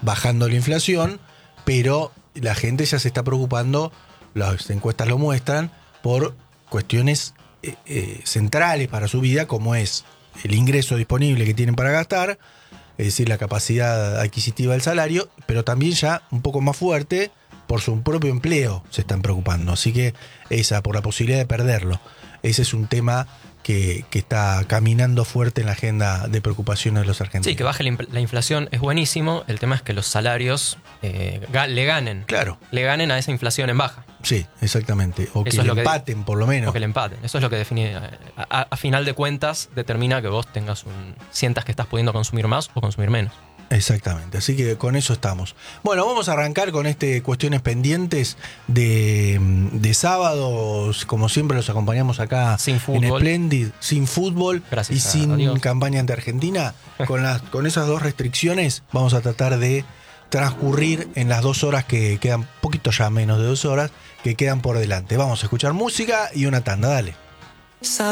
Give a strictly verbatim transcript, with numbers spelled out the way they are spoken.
bajando la inflación, pero la gente ya se está preocupando, las encuestas lo muestran, por cuestiones eh, eh, centrales para su vida, como es el ingreso disponible que tienen para gastar, es decir, la capacidad adquisitiva del salario, pero también ya un poco más fuerte por su propio empleo se están preocupando. Así que esa, por la posibilidad de perderlo, ese es un tema que, que está caminando fuerte en la agenda de preocupaciones de los argentinos. Sí, que baje la inflación es buenísimo, el tema es que los salarios eh, le ganen. Claro. Le ganen a esa inflación en baja. Sí, exactamente. O Eso que es le lo que, empaten, por lo menos. O que le empaten. Eso es lo que define, a, a final de cuentas, determina que vos tengas un, sientas que estás pudiendo consumir más o consumir menos. Exactamente, así que con eso estamos. Bueno, vamos a arrancar con este cuestiones pendientes de, de sábados. Como siempre los acompañamos acá sin en fútbol. Splendid, sin fútbol. Gracias y sin a Dios. campaña ante Argentina. Con, las, con esas dos restricciones vamos a tratar de transcurrir en las dos horas que quedan, poquito ya menos de dos horas, que quedan por delante. Vamos a escuchar música y una tanda, dale.